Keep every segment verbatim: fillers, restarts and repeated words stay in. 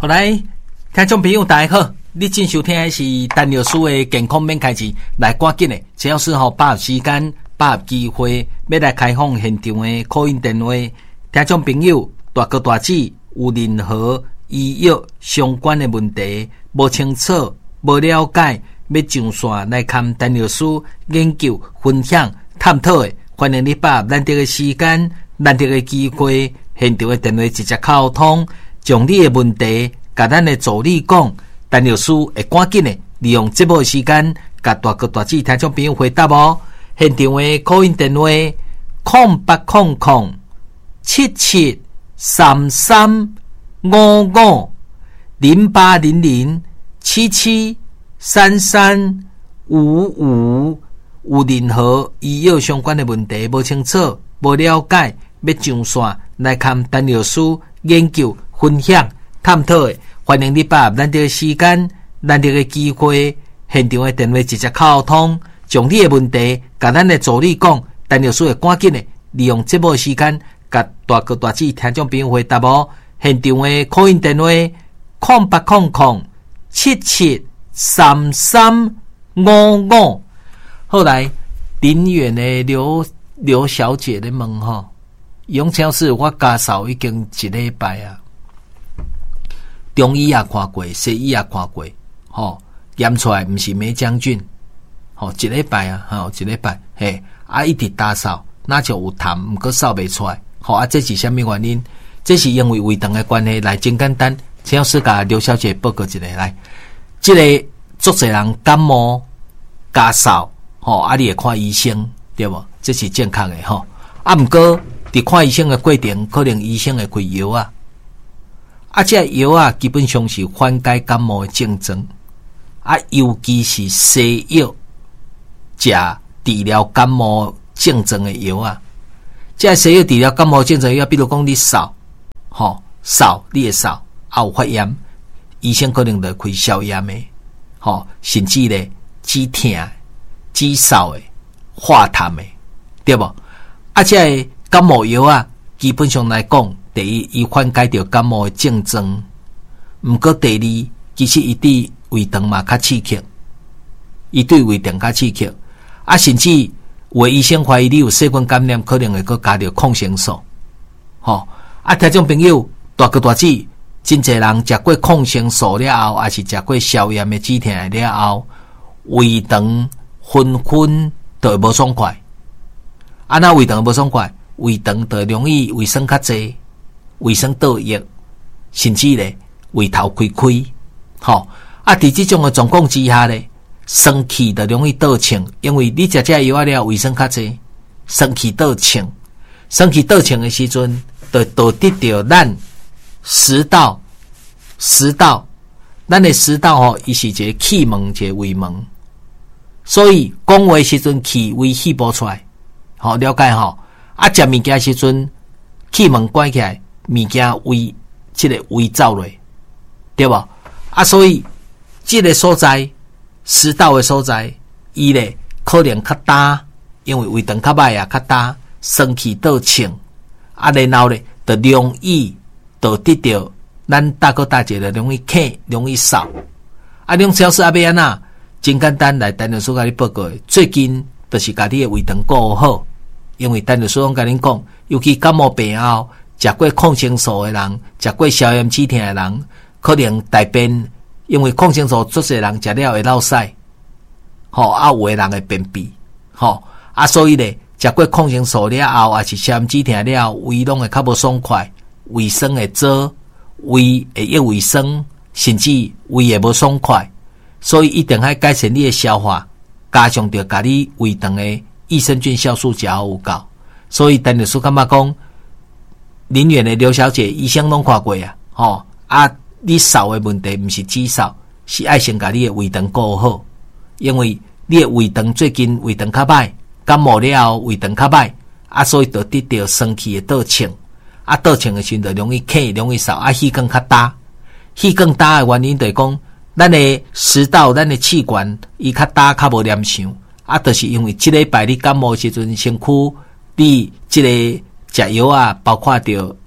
好来，听众朋友大家好，你正收听的是陈老师的健康免开钱，来赶紧的，只要是吼把握时间、把握机会，要来开放现场的call in电话，听众朋友大哥大姐有任何医药相关的问题，无清楚、无了解，要上线来看陈老师研究、分享、探讨的，欢迎你把握咱这个时间、咱这个机会，现场的电话直接沟通。将你的问题，甲咱的助理讲，陈老师会赶紧的利用节目的时间，甲大哥大姐听众朋友回答哦。现场的 call in 电话空八空空七七三三五五零八零零七七三三五五，有任何医药相关的问题无清楚、无了解，要上线来看陈老师研究。分享探讨的，欢迎你把握咱这个时间、咱这个机会，现场的电话直接沟通，将你的问题甲咱的助理讲，陈老师会赶紧的利用节目的时间，甲大哥大姐听众朋友回答哦。现场的 call in 电话空八空空七七三三五五。后来林远的刘刘小姐的问吼，永超市我家嫂已经一礼拜啊。中医也看过，西医也看过，吼验出来毋是梅将军，吼一礼拜啊，吼一礼拜，嘿啊一直打扫，那就有痰，毋过扫袂出来，吼啊这是虾米原因？这是因为胃肠的关系，来真简单，请老师甲刘小姐报告一下来，这个足侪人感冒、家扫，吼啊你会看医生，对无？这是正确的吼，啊毋过伫看医生的过程，可能医生会开药啊。啊，这药啊，基本上是缓解感冒的症状，啊，尤其是西药，食治疗感冒症状的药啊。这西药治疗感冒症状药，比如讲你扫，吼扫你会扫，啊有发炎，医生可能就开消炎的，吼甚至咧止痛、止扫的、化痰的，对无？啊，这感冒药啊，基本上来讲。第一，伊缓解着感冒的症状，毋过第二，其实伊对胃肠嘛较刺激，伊对胃肠较刺激，啊，甚至有的医生怀疑你有细菌感染，可能会搁加着抗生素，吼，啊，听众朋友，大哥大姐，真侪人食过抗生素了后，还是食过消炎的止痛了后，胃肠纷纷就会无爽快，啊，那胃肠无爽快，胃肠就容易胃酸较济。胃酸倒液，甚至咧胃头开开，吼啊！伫这种的状况之下咧，生气就容易倒清，因为你食这药啊了，胃酸较济，生气倒清，生气倒清的时阵，就导致着咱食道、食道，咱的食道吼，伊是一个气门，一个胃门，所以讲话时阵气胃气不出来，好了解吼。啊，食物件时阵气门关起来。物件胃，这个胃走落，对吧？啊，所以这个所在，食道的所在，伊咧可能较大，因为胃肠较歹啊，较大，生气倒清，啊，然后咧就容易导致着咱大哥大姐的容易咳，容易扫。啊，两小事阿要安那，真简单来，陈老师甲你报告，最近就是家己的胃肠顾好，因为陈老师讲甲恁讲，尤其感冒病后。食过抗生素的人，食过消炎止痛的人，可能大便因为抗生素，足侪人食了会落屎，吼啊有的人会便秘，吼啊所以咧食过抗生素了后，还是消炎止痛了后，胃拢会较无爽快，胃酸会做，胃会液胃酸，甚至胃会无爽快，所以一定要改善你的消化，加上着甲你胃肠的益生菌酵素食好有够，所以陈老师感觉讲。林远的刘小姐，医生拢看过啊，吼啊！你扫的问题不是只扫，是爱先把你的胃肠顾好，因为你的胃肠最近胃肠较歹，感冒了后胃肠较歹，啊，所以就得到生气的倒清，啊，倒清的时候就容易咳，容易扫，啊，气更较大，气更大的原因就是讲，咱的食道、咱的气管伊较大，较无黏上，啊，就是因为这礼拜你感冒时阵，身躯你这个。食药啊，包括着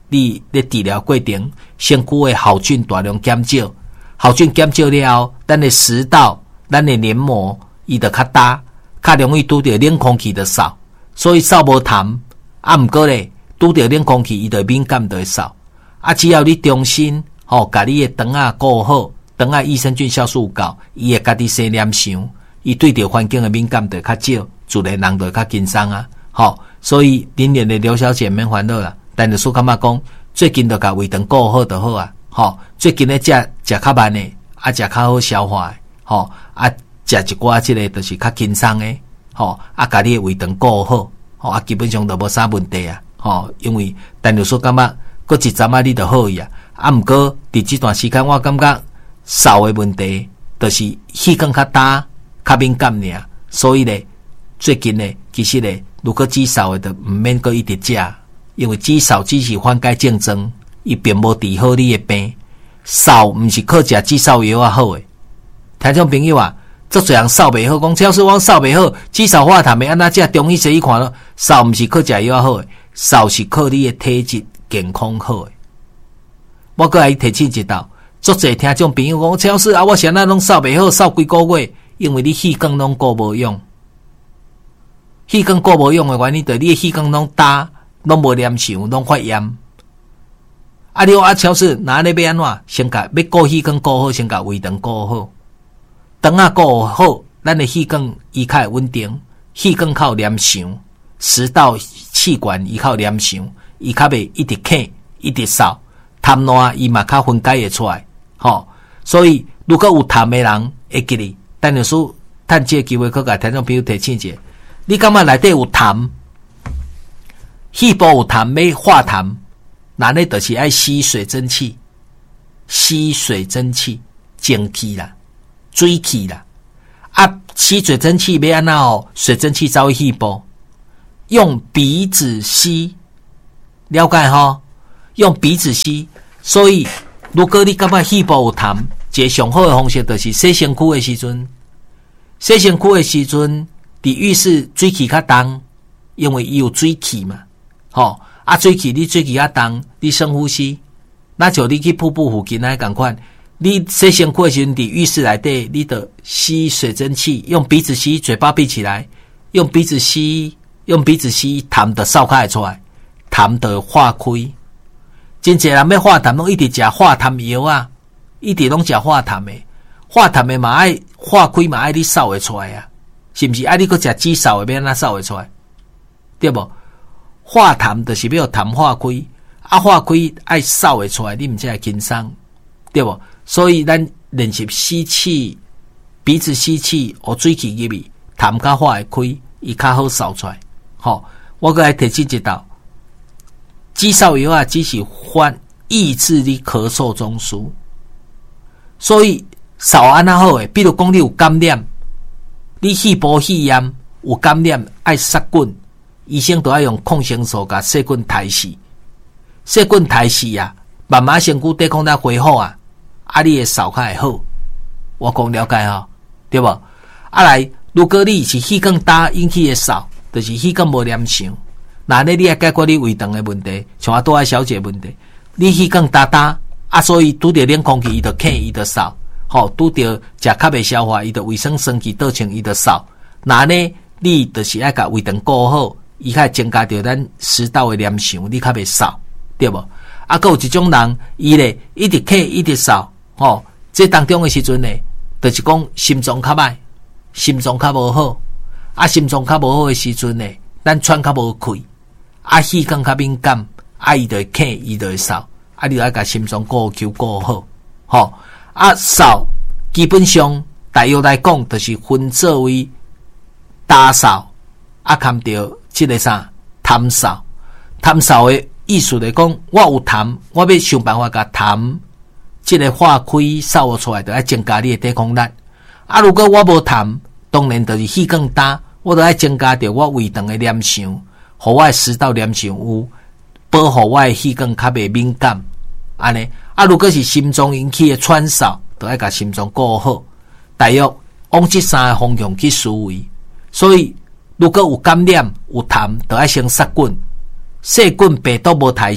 你咧治疗过程，身躯的好菌大量减少，好菌减少了后，咱的食道、咱的黏膜伊就较大，较容易拄到冷空气的扫，所以扫无痰。啊，毋过咧，拄到冷空气伊就敏感就会扫。啊，只要你重新吼，把你的肠啊顾好，肠啊益生菌酵素够，伊会家己生念想，伊对着环境的敏感就较少，自然人就较轻松啊。吼，所以今年的刘小姐免烦恼啦。但是说感觉讲，最近就甲胃肠顾好就好啊。吼，最近咧食食较慢的，啊食较好消化的，吼啊食一寡即个就是较轻松的，吼啊甲你的胃肠顾好，吼啊基本上都无啥问题啊。吼，因为但是说感觉。过一阵仔你就好去啊！啊，毋过伫这段时间，我感觉扫的问题，就是气管较大、较敏感尔。所以咧，最近咧，其实咧，如果止扫的，就毋免搁一直食，因为止扫只是缓解症状，伊并无治好你的病。扫毋是靠食止扫药啊好诶。听众朋友啊，足侪人扫袂好，讲超市我扫袂好，止扫化痰的安那食中医西医看咯，扫毋是靠食药啊好诶，扫是靠你的体质。健康好诶，我搁来提醒一道，足侪听众朋友讲，超市啊，我现在拢扫袂好，扫几个月，因为你气管拢顾无用，气管顾无用诶原因，就是你诶气管拢大，拢无黏想，拢发炎。啊，你啊，超市哪里要安怎？先甲要顾气管顾好，先甲胃肠顾好，肠啊顾好，咱诶气管伊较会稳定，气管较有黏想，食道气管伊较有黏想。伊较袂一直咳，一直扫，痰烂伊嘛较分解会出来，吼。所以如果有痰的人会记哩，但是说趁这个机会，佮甲听众朋友提醒者，你感觉内底有痰，肺部有痰要化痰，那呢就是爱吸水蒸气，吸水蒸气，蒸气啦，水气啦，啊，吸水蒸气要安怎哦？水蒸气走去肺部，用鼻子吸。了解吼，用鼻子吸，所以如果你感觉肺部有痰，一个上好的方式就是洗身躯的时阵，洗身躯的时阵，伫浴室水气较重，因为伊有水气嘛，吼啊水气你水气较重，你深呼吸，那就你去瀑布附近那共款，你洗身躯的时阵伫浴室内底，你得吸水蒸气，用鼻子吸，嘴巴闭起来，用鼻子吸，用鼻子吸，痰就扫开出来。痰就化开，真侪人要化痰，拢一直食化痰药啊，一直拢食化痰的，化痰的嘛爱化开嘛爱你扫会出来啊，是毋是？爱你搁食止扫的，要安怎扫会出来？对无？化痰就是要痰化开，啊化开爱扫会出来，你毋才会轻松，对无？所以咱练习吸气，鼻子吸气，互水气入去，痰较化会开，伊较好扫出来。吼，我搁来提醒一道。止扫药啊，只是缓抑制你咳嗽中枢，所以扫安那好诶。比如讲你有感染，你肺部肺炎有感染，爱杀菌，医生都要用抗生素甲细菌杀死，细菌杀死啊，慢慢身躯抵抗力恢复啊，啊你诶扫较会好。我讲了解吼，对无？啊来，如果你是气管大引起诶扫，就是气管无黏想。那呢，你要解决你胃肠的问题，像我多爱小姐问题，你气管大大啊，所以拄着冷空气，伊就咳，伊就扫，吼，拄着食较袂消化，伊就卫生生气倒清，伊就扫。那呢，你就是爱甲胃肠顾好，伊较增加着咱食道的黏想，你较袂扫，对无？啊，还有一种人，伊咧一直咳，一直扫，吼，这当中的时阵咧，就是讲心脏较歹，心脏较无好，啊，心脏较无好的时阵咧，咱喘较无气。啊，气管较敏感，啊，伊就会咳，伊就会扫，啊，你要甲心脏顾求顾好，吼，啊，扫基本上大约来讲，就是分作为大扫，啊，含着即个啥痰扫，痰扫的意思来讲，我有痰，我要想办法甲痰即个化开扫出来，就要增加你的抵抗力。啊，如果我无痰，当然就是气管大，我就要增加着我胃肠的黏想。互我食道黏想有保护我的气管较袂敏感，安尼啊。如果是心脏引起的喘扫，就要甲心脏顾好。大约往这三个方向去思维。所以如果有感染有痰，就要先杀菌，细菌病毒无杀死，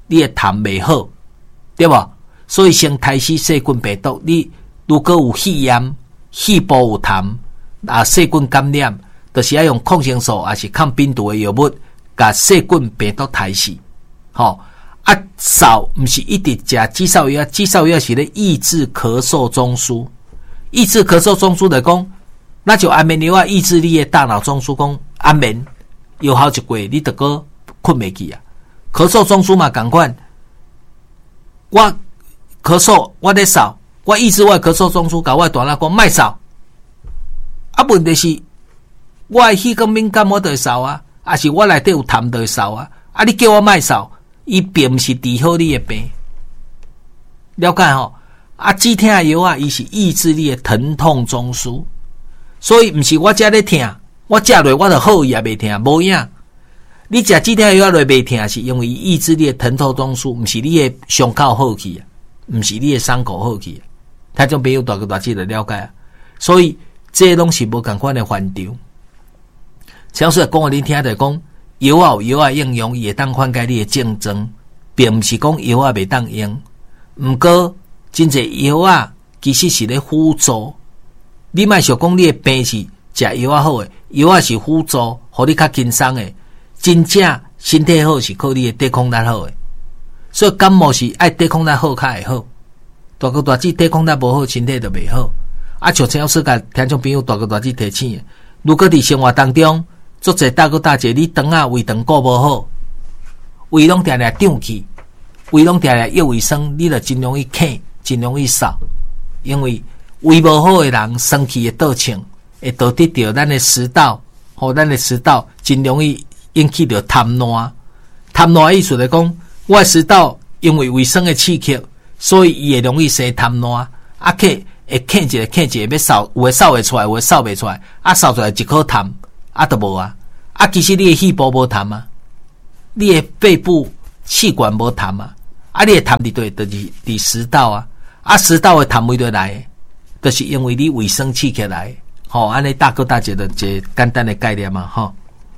你的痰袂好，对吧？所以先胎死细菌病毒，你如果有肺炎、肺部有痰啊，细菌感染，就是要用抗生素还是抗病毒的药物，把细菌病毒胎死。吼、哦、啊，扫不是一直食止嗽药，止嗽药是咧抑制咳嗽中枢，抑制咳嗽中枢的讲，那就安眠药啊，抑制你的大脑中枢讲安眠，有效一过，你就个困袂去啊。咳嗽中枢嘛，同款，我咳嗽，我咧扫，我抑制我咳嗽中枢，甲我大脑讲卖扫。啊，问题是，我的气管敏感，我就会扫啊，还是我内底有痰就会扫啊。啊，你叫我卖扫，伊并不是治好你的病，了解吼？啊，止痛药啊，伊是抑制你的疼痛中枢，所以不是我食咧痛，我食落我就好伊也袂痛，无影。你食止痛药落袂痛，是因为抑制你的疼痛中枢，不是你的伤口好去啊，不是你的伤口好去啊。他种朋友大个大致的了解啊，所以这拢是无共款的范畴。像说讲互你听就讲，药啊有药啊应用，也当缓解你的症状，并不是讲药啊袂当用。毋过真侪药啊，其实是咧辅助。你莫想讲你的病是食药啊好诶，药啊是辅助，互你较轻松诶。真正身体好是靠你的抵抗力好诶，所以感冒是爱抵抗力好较会好。大哥大姐抵抗力无好，身体就袂好。啊，像陈老师甲听众朋友大哥大姐提醒，如果伫生活当中，做者大哥大姐你肠啊胃肠顾无好，胃拢定定胀气，胃拢定定腰胃酸，你就真容易咳，真容易扫。因为胃无好的人，生气会倒呛，会导致着咱的食道，吼，咱的食道真容易引起着痰烂。痰烂的意思来讲，我的食道因为胃酸的刺激，所以伊会容易生痰烂，啊咳会咳一个咳一个要扫，有诶扫会出来，有诶扫袂出来，啊扫出来一口痰，啊都无啊，啊其实你的肺部无痰啊，你的肺部气管无痰啊，啊你的痰伫对，就是伫食道啊，啊食道的痰位对来的，就是因为你胃酸刺激来的，吼、哦，安尼大哥大姐的一个简单的概念嘛，吼、哦。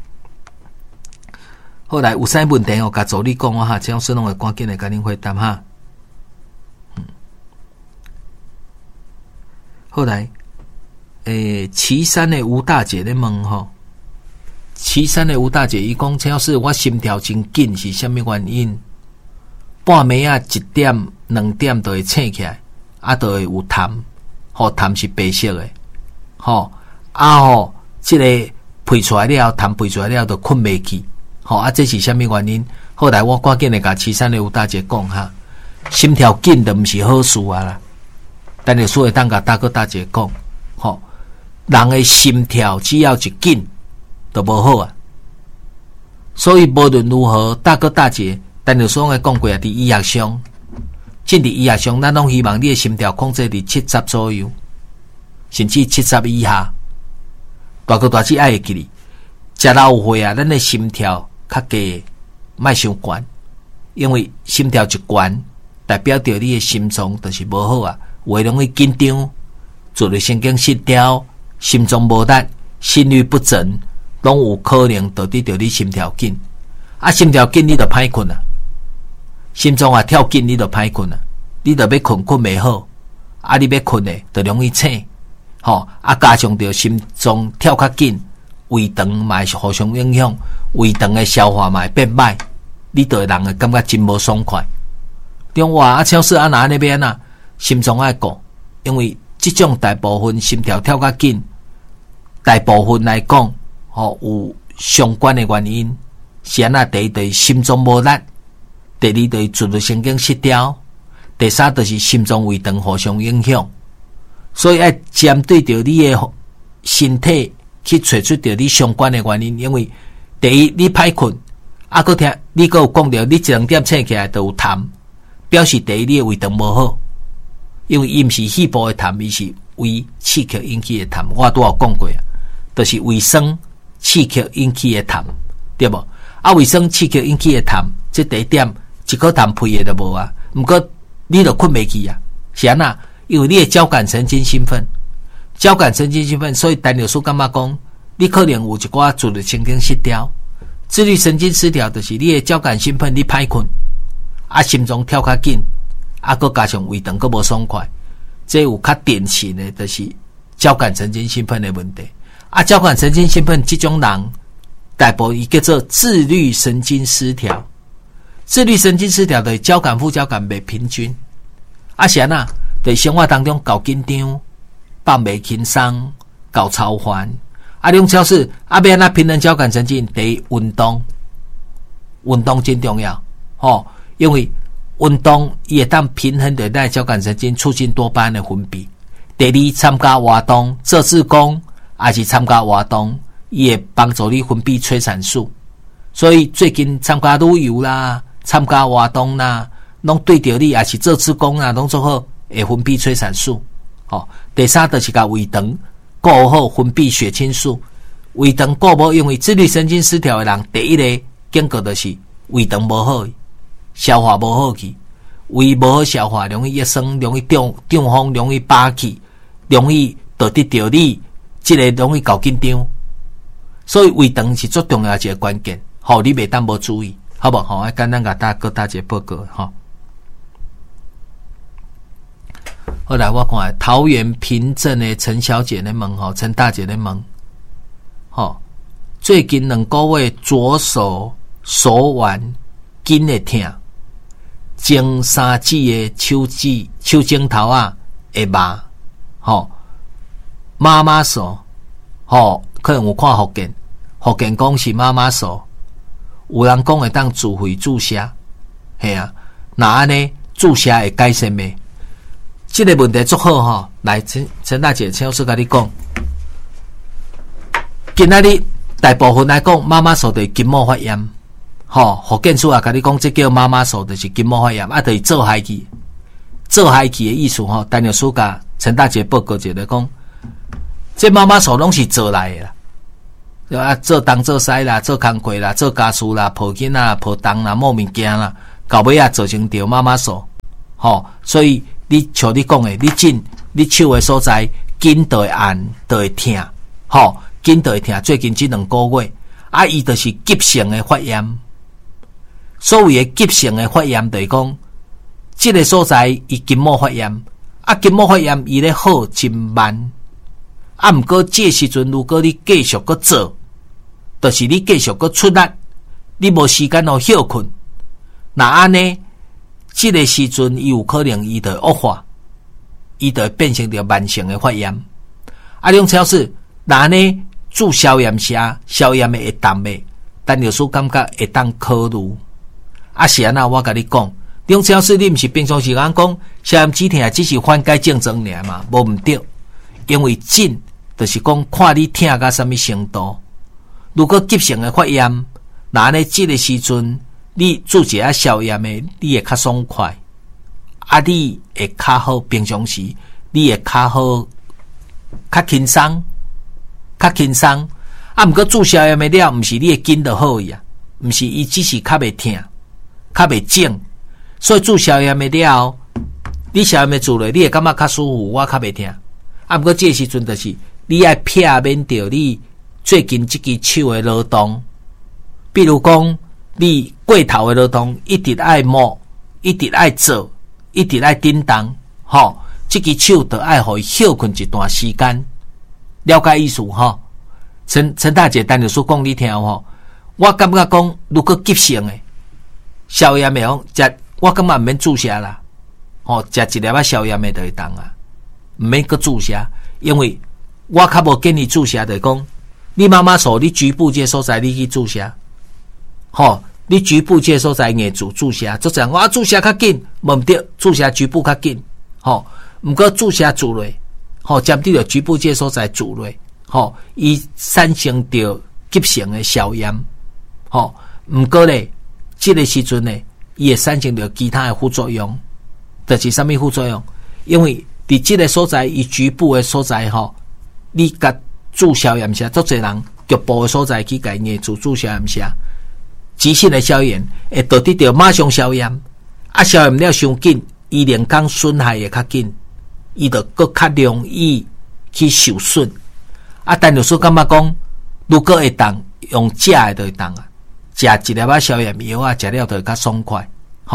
后来有啥问题哦，甲助理讲我哈，这样说拢会赶紧来甲恁回答哈。嗯，后来，诶，岐山的吴大姐咧问吼，岐山的吴大姐伊讲，这样是我心跳真紧，是虾米原因？半暝啊一点两点都会醒起来，啊都会有痰，吼痰是白色的，吼啊吼，这个配出来了，痰配出来了，都困袂去。好、哦、啊，这是什么原因？后来我赶紧来甲岐山的吴大姐讲哈，心跳紧都不是好事啊啦。但是所以当甲大哥大姐讲，吼、哦，人的心跳只要一紧都无好啊。所以无论如何，大哥大姐，但是所以讲过啊，伫医学上，即伫医学上，咱拢希望你的心跳控制伫七十左右，甚至七十以下。大哥大姐爱会记哩，食老岁啊，咱的心跳较低，莫伤悬，因为心跳一悬，代表着你的心脏就是无好啊，会容易紧张，自律神经失调，心脏无力，心律不整，拢有可能导致着你心跳紧。啊，心跳紧你就歹困啊，心脏啊跳紧你就歹困啊，你就要困困袂好，啊，你要困的就容易醒，吼、哦，啊，加上着心脏跳较紧。胃肠嘛是互相影响，胃肠的消化嘛会变歹，你对人会感觉真无爽快。中话啊，超市啊哪那边啊，心脏爱顾，因为这种大部分心跳跳较紧，大部分来讲，吼、哦、有相关的原因。是安那第一就是心脏无力，第二就是自律神经失调，第三就是心脏胃肠互相影响。所以要针对着你的身体。去找出着你相关的原因，因为第一你歹困，啊，搁听你搁有讲着你一两点醒起来就有痰，表示第一你的胃肠无好，因为伊毋是肺部的痰，伊是胃刺激引起的痰。我拄有讲过啊，就是胃酸刺激引起的痰，对无？啊，胃酸刺激引起的痰，这第一点一颗痰配的都无啊，毋过你就困袂去啊，是安那？因为你的交感神经兴奋。交感神经兴奋，所以单柳树感觉讲，你可能有一寡自律神经失调。自律神经失调就是你的交感兴奋，你歹困， 啊心脏跳较紧，啊搁加上胃肠搁无爽快，这有较典型的就是交感神经兴奋的问题。啊，交感神经兴奋这种人，大部分叫做自律神经失调。自律神经失调的交感副交感袂平均。啊，是安那在生活当中搞紧张、放袂轻松、搞超烦。啊，两超是啊，要安那平衡交感神经，第一运动，运动真重要，吼、哦，因为运动伊会当平衡着咱交感神经，促进多巴胺的分泌。第二，参加活动，做志工，还是参加活动，伊会帮助你分泌催产素。所以最近参加旅游啦，参加活动啦，拢对着你，还是做志工啊，拢做好会分泌催产素。哦，第三就是甲胃肠顾好，分泌血清素。胃肠顾无，因为自律神经失调的人，第一个警告就是胃肠无好，消化无好去，胃无好消化，容易一酸，容易中中风，容易饱气，容易得得着你，这个容易搞紧张。所以胃肠是最重要的一个关键，好，你袂当无注意，好不好？好，简单甲大家大家报告哈。后来我看桃园平镇的陈小姐咧问吼，陈大姐咧问，吼，最近两个月左手手腕筋会痛，前三指的手指手指头啊会麻，吼，妈妈手，吼，可能有看福建，福建讲是妈妈手，有人讲会当自费注射，系啊，那安尼注射会改善未？这个问题足好哈，来陈陈大姐，请老师跟你讲，今仔日大部分来讲，妈妈手的筋膜发炎，吼，福建书啊，跟你讲，这叫妈妈手就是筋膜发炎，啊，就是做海去，做海去的意思吼，单有书甲陈大姐报告一个讲，这妈妈手拢是做来的啦，对啊，做东做西啦，做工课啦，做家事啦，抱囡仔、抱东啦，摸物件啦，到尾啊做成条妈妈手，吼，所以。你像你讲的，你紧你手的所在筋就会按，就会痛，吼，筋就会痛。最近这两个月，啊，伊就是急性的发炎。所谓的急性的发炎，就是讲，这个所在伊筋膜发炎，啊，筋膜发炎伊咧好真慢，啊，毋过这时阵如果你继续搁做，就是你继续搁出力，你无时间哦休困，那安尼。这个时阵，伊有可能伊就恶化，伊就变成着慢性的发炎。啊，种超是那呢注消炎下，消炎的会淡的，但有时候感觉会当考虑。啊，是安那我跟你讲，种超是你毋是平常时间讲消炎止痛，只是缓解症状尔嘛，无毋对。因为诊就是讲看你痛到什么程度。如果急性的发炎，那呢这个时阵。你做一下消炎的，你会较爽快，啊，你会较好。平常时你会较好，较轻松，较轻松。啊，毋过做消炎的了，毋是你的筋就好呀，毋是伊只是较袂痛，较袂肿。所以做消炎的了，你消炎的做咧，你会感觉较舒服，我较袂痛。啊，毋过这时阵就是你爱避免掉你最近这支手的劳动，比如讲。你过头的劳动一直爱摸，一直爱做，一直爱叮当，吼，这支手就爱互伊休困一段时间。了解意思吼？陈陈大姐单就说讲你听吼，我感觉讲如果急性的消炎的讲，食我感觉毋免注射啦，吼，食一粒啊消炎的就会当啊，毋免搁注射，因为我较无建议注射的讲，你妈妈手你局部这所在你去注射。吼，你局部这所在硬做注射，做成我注射较紧，无对，注射局部较紧。吼，毋过注射做落，吼，针对着局部这所在做落，吼，伊产生着急性的消炎。吼，毋过咧，这个时阵咧，伊会产生着其他的副作用，就是什么副作用？因为伫这个所在，伊局部的所在吼，你甲注消炎下，足侪人局部的所在去甲硬做注消炎下。急性的消炎会导致着马上消炎，啊消炎了伤紧，伊连工损害会较紧，伊就搁较容易去受损。啊，但有时感觉讲，如果会当用食的就会当啊，食一粒仔消炎药啊，食了就会较爽快。吼、哦，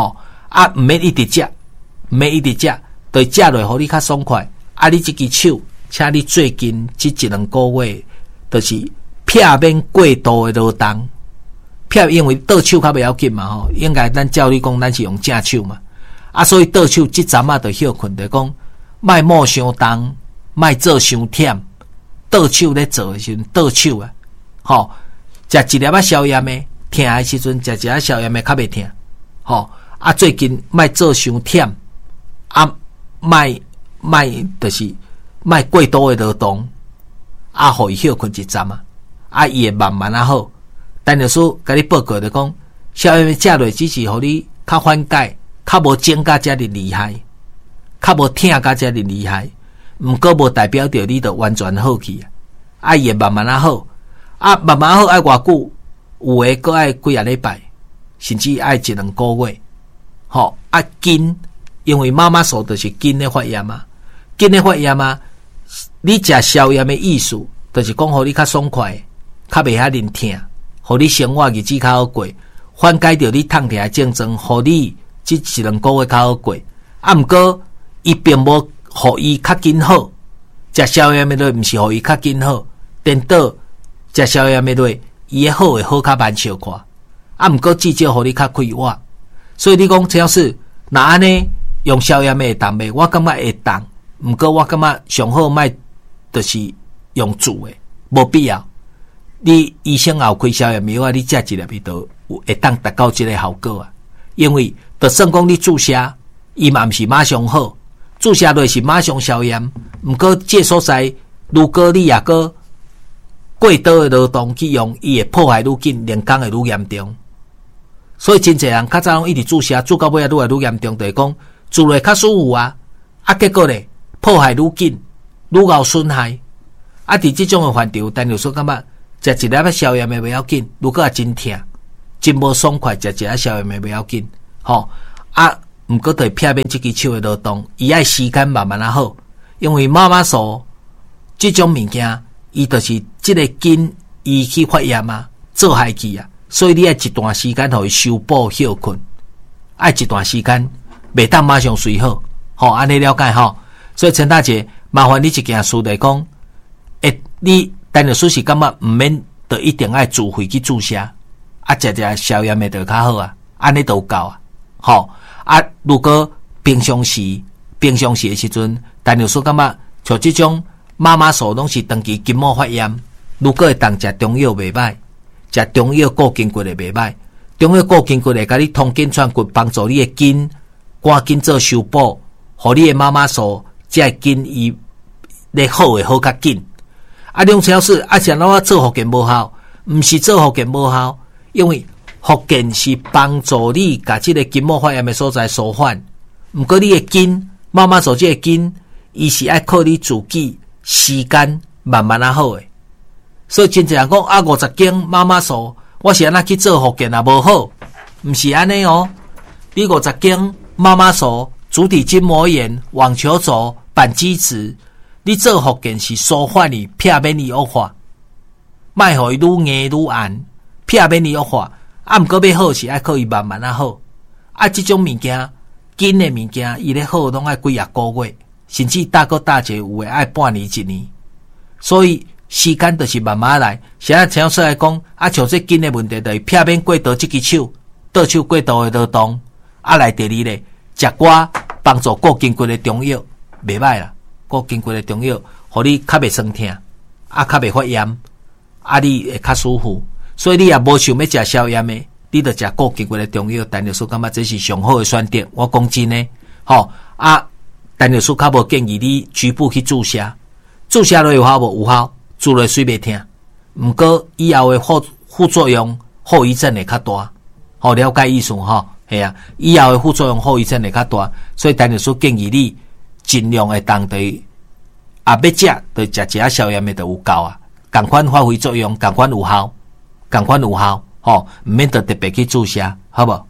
啊，毋免一直食，毋免一直食，对食落互你较爽快。啊，你即支手，请你最近即一两个月，就是避免过度诶劳动。避，因为倒手较袂要紧嘛吼，应该咱照你讲，咱是用正手嘛。啊，所以倒手即阵啊，就休困，就讲莫摸伤重，莫做伤忝。倒手咧做诶时阵，倒手啊，吼，食一粒仔消炎诶，疼诶时阵食一粒消炎诶较袂疼，吼。啊，最近莫做伤忝，啊，莫莫就是莫过度诶劳动，啊，互伊休困一阵啊，啊，伊会慢慢啊好。陈律师甲你报告就讲，消炎食落只是互你较缓解，较无肿甲遮尔厉害，较无疼甲遮尔厉害，毋过无代表着你就完全好去啊。啊，伊会慢慢啊好，啊，慢慢好爱偌久，有诶搁爱几啊礼拜，甚至爱一两个月。吼、哦、啊筋，因为妈妈说就是筋咧发炎啊，筋咧发炎啊，你食消炎诶意思，就是讲互你较爽快，较袂遐忍疼。互你生活日子较好过，缓解着你痛痛诶症状，互你即一两个月较好过。啊，毋过伊并无互伊较紧好，食消炎诶类毋是互伊较紧好，颠倒食消炎诶类，伊诶好会好较慢小看。啊，毋过至少互你较快活。所以你讲，只要是若安尼用消炎诶会当袂，我感觉会当。毋过我感觉上好莫就是用煮诶，无必要。你医生也有开消炎药啊，你食一粒伊就会当达到即个效果啊。因为就算讲你注射，伊嘛毋是马上好，注射落是马上消炎。毋过这所在，如果你也个过多诶劳动去用，伊会破坏愈紧，连工会愈严重。所以真侪人较早拢一直注射，注到尾啊愈来愈严重，就是讲注落较舒服啊，啊结果咧破坏愈紧，愈搞损害。啊，伫即种诶范畴，但有说感觉。食一粒仔消炎诶袂要紧，如果也真疼，真无爽快，食一粒消炎诶袂要紧，吼啊！毋过对避免即支手诶劳动，伊爱时间慢慢啊好，因为妈妈说即种物件，伊就是即个筋伊去发炎啊，做害去啊，所以你爱一段时间互伊修补休困，爱一段时间，袂当马上随好，吼安尼了解吼。所以陈大姐，麻烦你一件事来讲，诶，你。但律师是感觉毋免就一定爱自费去注射，啊，食食消炎诶就较好啊，安尼都有够啊，吼啊！如果平常时平常时诶时阵，但律师感觉像即种妈妈素拢是长期筋膜发炎，如果会当食中药袂歹，食中药固筋骨诶袂歹，中药固筋骨会甲你通筋串骨，帮助你诶筋赶紧做修补，互你诶妈妈素即个筋伊咧好会好较紧。啊，两条是啊，像我做复健无效，毋是做复健无效，因为复健是帮助你甲即个筋膜发炎的所在舒缓。毋过你的筋，妈妈做即个筋，伊是爱靠你自己时间慢慢啊好诶。所以真正人讲啊，五十斤妈妈素，我是安那去做复健也无好，毋是安尼哦。你五十斤妈妈素、足底筋膜炎、网球肘、扳机指。你做复健是舒缓你，避免你恶化，莫互伊愈硬愈硬，避免你恶化。啊，毋过要好是爱靠伊慢慢啊好。啊，即种物件，紧诶物件，伊咧好拢爱几啊个月，甚至大个大节有诶爱半年一年。所以时间就是慢慢来。现在常说来讲，啊，像这紧诶问题，就是避免过度即支手，倒手过度诶劳动。啊，来第二咧，食寡帮助固筋骨诶中药，袂歹啦。固筋骨诶中药，互你较袂酸痛，啊，较袂发炎，啊，你会较舒服。所以你也无想要食消炎诶，你著食固筋骨诶中药。但律师感觉这是上好诶选择。我讲真诶，吼啊，但律师较无建议你局部去注射，注射落有效无？有效，注落水袂痛。毋过以后诶副副作用、后遗症会较大。好，了解意思吼？系啊，以后诶副作用、后遗症会较大，所以但律师建议你。尽量会当地啊，要食就食一下消炎的就有够啊，共款发挥作用，共款有效，共款有效，吼，毋免得特别去注射，好无？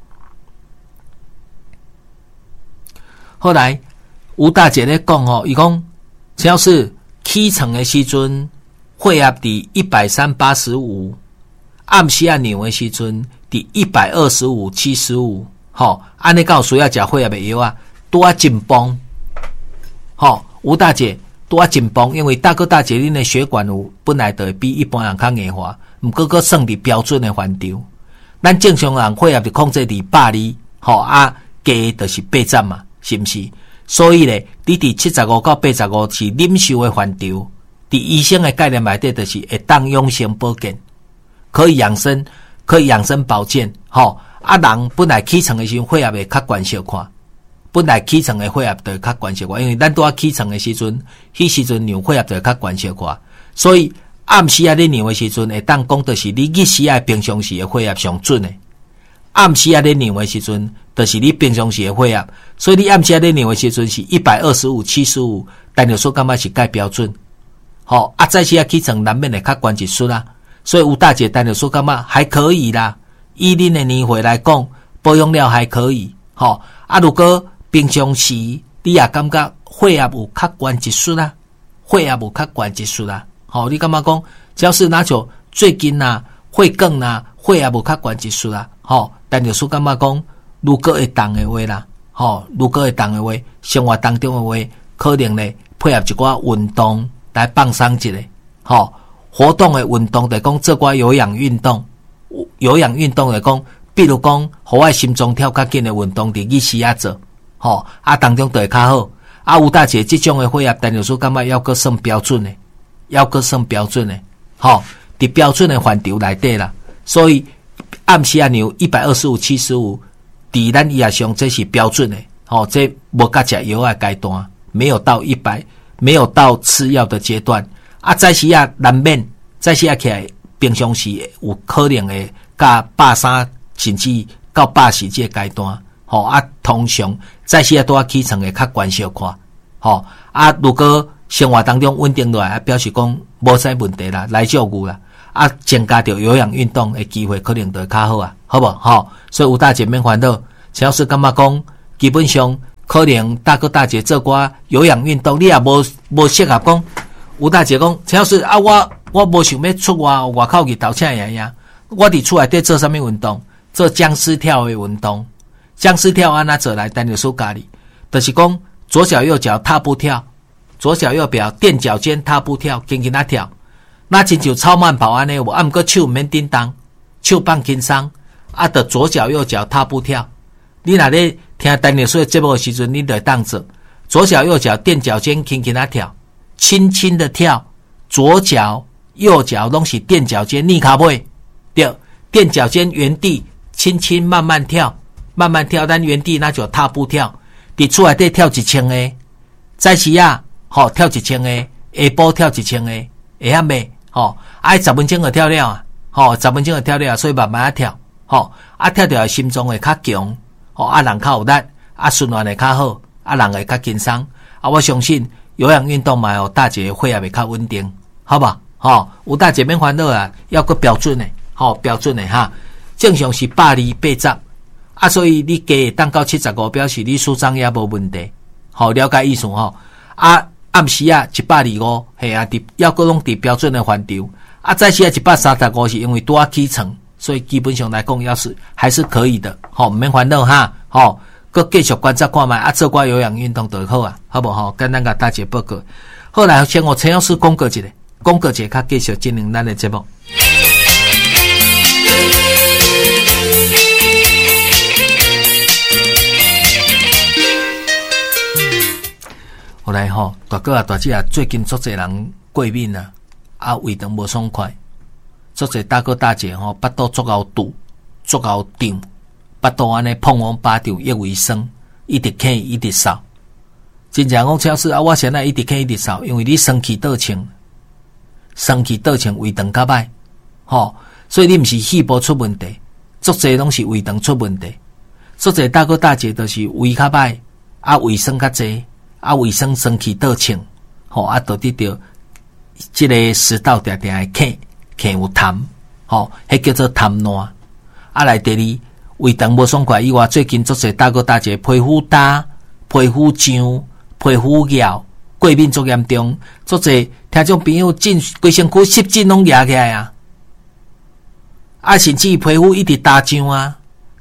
后来吴大姐咧讲吼，伊讲只要是起床的时阵，血压伫一百三八十五，暗时啊尿的时阵伫一百二十五七十五， 吼，安尼敢有需要食血压的药啊？拄啊紧绷，吼，吴大姐拄啊紧绷，因为大哥大姐恁的血管有本来就会比一般人较硬化，毋过佫算伫标准的范畴。咱正常人血压就控制伫百二，吼啊，加就是八十嘛，是毋是？所以咧，你伫七十五到八十五是忍受的范畴。伫医生的概念内底，就是会当养生保健，可以养生，可以养生保健。吼，啊，人本来起床的时候血压会较悬小看，本来起床的血压就会较悬小看，因为咱拄啊起床的时阵，迄时阵量血压就会较悬小看，所以暗时啊你量的时阵，会当讲就是你日时啊平常时的血压上准的，暗时啊你量的时阵，就是你平常时的血压，所以你暗时啊你量的时阵是一百二十五、七十五，但有说感觉是介标准。好、哦、啊，早时啊起床难免会较悬一chút啦，所以吴大姐单就说感觉还可以啦。以恁的年岁来讲，保养了还可以。好、哦、啊，如果平常时你也感觉血压有较悬一chút啦，血压有较悬一chút啦。好、哦，你感觉讲，只要是那种最近啊、血管啊、血压无较悬一chút啦。好、哦，但就说感觉讲，如果会动的话啦，好、哦，如果会动的话，生活当中的话，可能咧配合一寡运动。来放松一下，吼、哦，活动的运动就讲做寡有氧运动，有氧运动就讲，比如讲，互我心脏跳较紧的运动，伫日时啊做，吼、哦，啊当中就会较好。啊，吴大姐这种的血压，但有时感觉要个算标准的，要个算标准的，吼、哦，伫标准的范畴内底啦。所以暗时啊量一百二十五、七十五，伫咱医学上这是标准的，吼、哦，这无甲食药的阶段，没有到一百。没有到吃药的阶段啊，早时啊难免，早时啊起来平常时有可能会甲百三甚至到百四这阶段，吼、哦、啊，通常早时啊都要起床会较悬小看，吼、哦、啊，如果生活当中稳定落来，啊，表示讲无啥问题啦，来照顾啦，啊，增加着有氧运动的机会可能就会较好啊，好不好？吼、哦，所以有大姐免烦恼，只要是感觉讲，基本上。可能大哥大姐做寡有氧运动，你也无无适合讲。吴大姐讲，陈老师啊，我我无想要出外外口去投请爷爷，我伫厝内底做啥物运动？做僵尸跳的运动。僵尸跳安那做来，单就说咖喱，就是讲左脚右脚踏步跳，左脚右脚垫脚尖踏步跳，轻轻啊跳。那亲像超慢跑安尼，我按个手毋免叮当，手放轻松，啊，得左脚右脚踏步跳。你若咧听单牛说的节目的时阵，你得当做左脚右脚垫脚尖，轻轻啊跳，轻轻的跳，左脚右脚拢是垫脚尖，逆卡背，对，垫脚尖原地，轻轻慢慢跳，慢慢跳，咱原地那就踏步跳，伫厝内底跳一千个，早时啊，吼、哦、跳一千个，下晡跳一千个，会晓袂？吼，爱十分钟就跳了啊，吼、哦，十分钟就跳了，所以慢慢啊跳，吼、哦，啊跳跳心脏会较强。哦，啊，人较有力，啊，循环会较好，啊，人会较轻松，啊，我相信有氧运动嘛，哦，大姐血压会较稳定，好吧？吼、哦，有大姐免烦恼啊，要个标准的，吼、哦，标准的哈，正常是百二八十，啊，所以你加当到七十五，表示你舒张也无问题，好、哦，了解意思吼、哦，啊，暗时啊一百二五，嘿啊，伫要个拢伫标准的范畴，啊，早时啊一百三十五是因为拄啊起床。所以基本上来讲，要是还是可以的，吼、哦，免烦恼哈，吼、哦，佮继续观察看卖，啊，做寡有氧运动就好啊，好不好？跟咱个大姐报告。后来先我陈老师讲过一下，讲过一下，较继续进行咱的节目。后来吼、哦，大哥啊，大姐啊，最近足侪人过敏啊，啊，胃肠无爽快。做者大哥大姐吼，巴肚足够堵，足够胀，巴肚安尼碰往巴掌，一为酸，一直咳一直扫。真正讲超市啊，我现在一直咳一直扫，因为你生气倒清，生气倒清胃肠较歹，吼，所以你毋是气部出问题，足者拢是胃肠出问题。做者大哥大姐都是胃较歹，啊胃酸较济，啊胃酸生气倒清，吼啊，导致着即个食道定定会咳。咳有痰，吼，迄叫做痰烂。啊，来第二，胃肠无爽快以外，最近足侪大哥大姐皮肤干、皮肤痒、皮肤痒，过敏足严重。足侪听众朋友进规身躯湿疹拢压起来啊！啊，甚至皮肤一直打痒啊，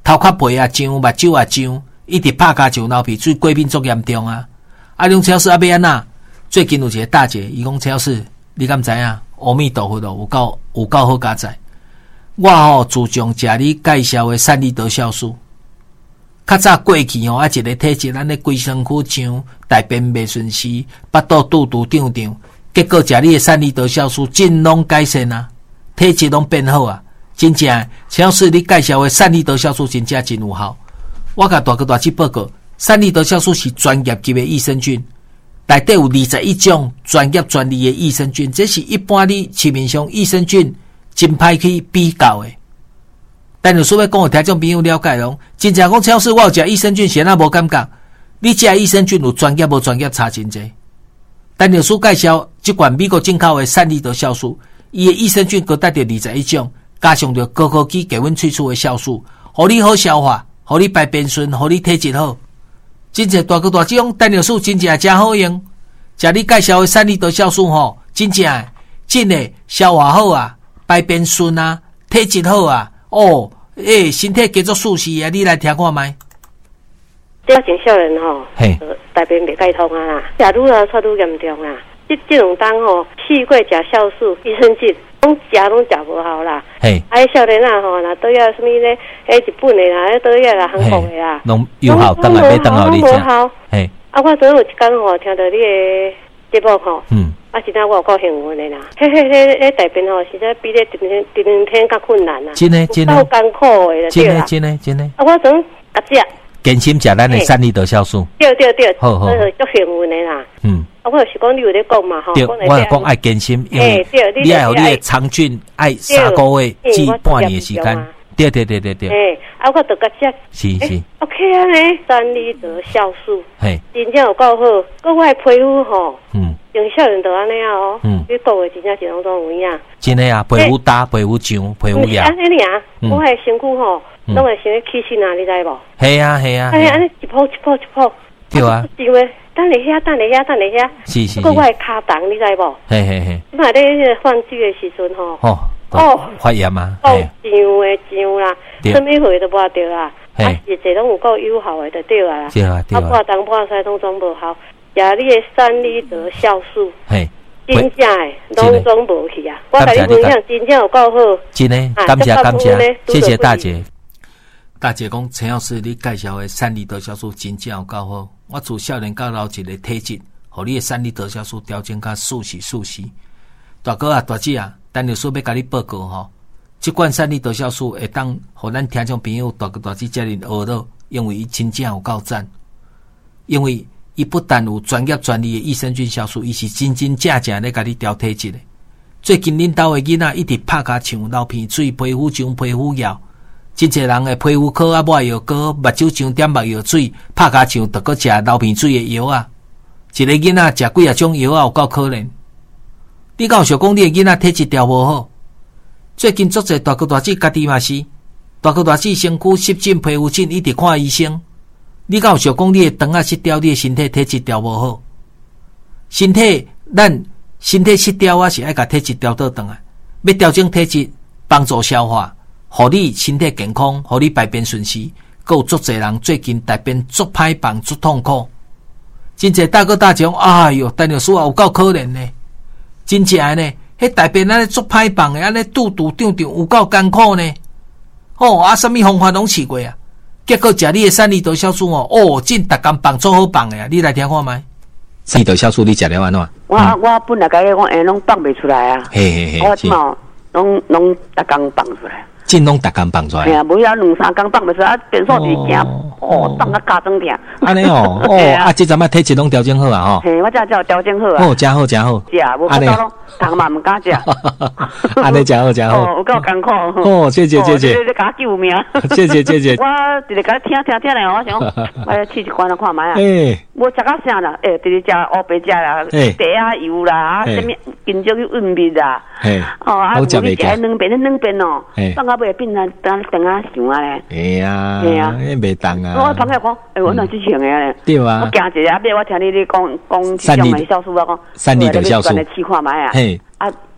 头壳皮啊痒，目睭啊痒，一直拍骹上流鼻水，过敏足严重啊！啊，梁超市啊要安怎？最近有一个大姐，伊讲超市，你敢知影？阿弥陀佛咯，有够有够好加载。我吼自从食你介绍的善利德酵素，较早过去吼，啊一个体质，咱咧规身躯痒，大便袂顺时，腹肚肚肚胀胀，结果食你的善利德酵素，真拢改善啊，体质拢变好啊，真正超市你介绍的善利德酵素真正真有效。我甲大哥大姐报告，善利德酵素是专业级的益生菌。内底有二十一种专业专利的益生菌，这是一般你市面上益生菌真歹去比较的。但有所谓讲，有听众朋友了解咯，真正讲超市我有食益生菌，先啊无感觉。你食益生菌有专业无专业差真济。但有所介绍这款美国进口的善利德酵素，伊的益生菌各带着二十一种，加上着高科技低温萃取的酵素，互你好消化，互你排便顺，互你体质好。真正大哥大姐讲，单尿素真正真好用，食你介绍的善利德酵素吼，真正真的消化好啊，排便顺啊，体质好啊，哦，诶、欸，身体继续舒适啊，你来听看卖。 这真少人吼，嘿，大便袂解通啊啦，食愈啊，出愈严重啦。这这两当吼，试过食酵素、益生菌，拢食拢食无好啦。嘿，啊，少年啊吼，若倒要什么咧？迄日本的啦，迄倒要啦，韩国的啦， 拢有效，当然要当好你食。 嘿，啊，我昨有一天吼，听到你的节目吼，嗯，啊，真正我有够幸运的啦。迄、迄、迄、迄大便吼，实在比咧天天天天较困难啦。 真诶，真诶， 够艰苦的， 真诶，真诶，真诶。 啊，我昨甲食。 坚心食咱的善利德酵素， 对对对， 好好， 足幸运的啦。 嗯， 啊，我是讲你有咧讲嘛吼， 对，我是讲爱坚心，因为你爱有你的肠菌爱三个月至半年的时间。对对对对对。 诶，啊，我著甲食。 是是。 OK 啊呢，善利德酵素， 嘿， 真正有够好，各位皮肤吼，嗯，用少年都安尼啊哦，嗯，你讲的真正是拢总有影。 真诶啊，皮肤干，皮肤痒，皮肤痒。 安尼尔，我的身躯吼。拢会想要起身啊，你知无？ 系啊系啊， 安尼安尼一泡一泡一泡， 对啊， 因为等你遐，等你遐，等你遐， 是是。 不过我的骹重，你知无？ 嘿嘿嘿。 你嘛咧换季的时阵吼， 哦哦，发炎啊， 哦，痒的痒啦，什么货都无着啦，啊，日子拢有够有效的就对啊啦， 对啊对啊， 啊，破东破西拢总无效，食你的善利德酵素， 嘿， 真正诶，拢总无去啊，我甲你分享，真正有够好， 真诶，感谢感谢，谢谢大姐。大姐讲，陈老师你介绍的善利德酵素真正有够好。我自少年到老一个体质，互你的善利德酵素调整较舒适舒适。大哥啊，大姐啊，等下说要甲你报告吼，这款善利德酵素会当互咱听众朋友大哥大姐遮尔学到，因为伊真正有够赞。因为伊不但有专业专利的益生菌酵素，伊是真真正正咧甲你调体质的。最近恁兜的囡仔一直拍骹像流鼻水、皮肤痒、皮肤痒。真侪人诶皮肤科啊，抹药膏，目睭上点目药水，拍骹像得搁食流鼻水诶药啊。一个囡仔食几啊种药啊，有够可怜。你敢有想讲你诶囡仔体质调无好？最近足侪大哥大姐家己嘛是，大哥大姐身躯湿疹、皮肤疹，一直看医生。你敢有想讲你诶肠啊失调，你诶身体体质调无好？身体咱身体失调啊，是爱甲体质调倒转来，要调整体质，帮助消化。互你身体健康，互你排便顺时，还有足侪人最近大便足歹放、足痛苦。真侪大哥大姐讲，哎哟，单尿素啊有够可怜呢，真正呢，迄大便安尼足歹放的，安尼肚肚胀胀有够艰苦呢。哦，啊，什么方法拢试过啊？结果食你的善利德酵素哦，哦，真逐工放足好放的啊！你来听看卖。善利德酵素你食了安怎？ 我、嗯、我本来甲你讲，哎，拢放袂出来啊。 嘿嘿嘿， 我即嘛拢拢逐工放出来。 真拢逐工放出来， 哎呀，无要两三工放袂出来，变数是惊哦，放到家装定。 安尼哦，哦，啊，这阵仔体质拢调整好啊，吼。 嘿，我这叫调整好啊。 哦，真好真好。 是啊，无看到咯，糖嘛唔敢食。 安尼真好真好。 哦，有够艰苦。 哦，谢谢谢谢。 你甲我救命。 谢谢谢谢。 我直直甲你听听听咧，我想，我试一罐来看卖啊。 诶。 我食到啥啦？诶，直直食乌白食啦，茶啊油啦，啊，什么金针去润面啦。嘿。哦，啊，无你食两遍，两遍哦。放到尾变成等等啊想啊咧。 哎呀，哎呀，迄袂当啊。 我朋友讲，诶，我哪之前个咧？ 对啊。 我惊一下，尾我听你咧讲讲这种的酵素，我讲善利德酵素， 试看卖啊。嘿。啊，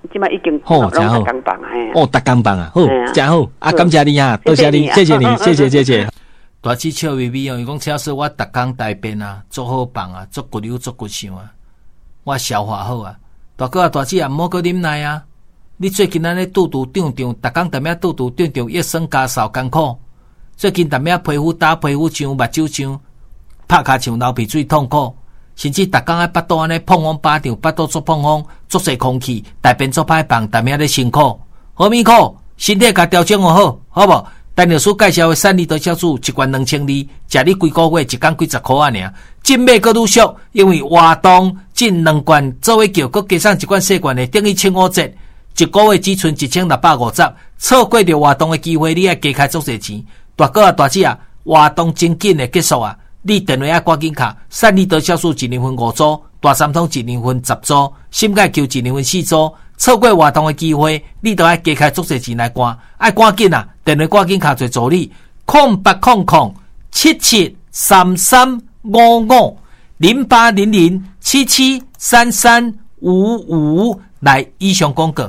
即摆已经好，真好， 工棒啊， 哦，逐工棒啊，好，真好，啊，感谢你啊，多谢你，谢谢你，谢谢谢谢。大姊笑眯眯哦，伊讲车师我逐工大便啊，做好棒啊，做骨溜做骨相啊，我消化好啊。大哥啊，大姊啊，毋好搁啉奶啊。你最近安尼肚肚胀胀，逐工逐命肚肚胀胀，一生加少艰苦。最近逐命皮肤打皮肤痒，目睭痒，拍骹像流鼻水痛苦。甚至逐工爱巴肚安尼碰风巴掌，巴肚做碰风，做细空气，大便做歹棒，逐命咧辛苦。好咪苦，身体甲调整好好，好无？陈老师介绍的三利多酵素一罐两千二，食你几个月一罐几十块啊尔，真买阁愈俗，因为活动进两罐做伙叫，阁加上一罐细罐的，等于千五折，一个月只剩一千六百五十，错过着活动的机会，你爱加开足侪钱。大哥啊，大姊啊，活动真紧的结束啊！你电话啊，赶紧卡，三利多酵素一年份五组，大三通一年份十组，心钙球一年份四组，错过活动的机会，你都爱加开足侪钱来赶，爱赶紧啊！电话赶紧卡做助理，空八空空七七三三五五零八零零七七三三五五来以上广告。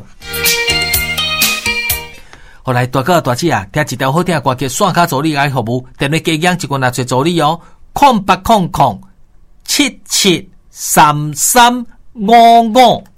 后来大哥大姊啊，听一条好听的歌曲，线卡助理来服务，电话加养一罐来做助理哦。空八空空七七三三五五。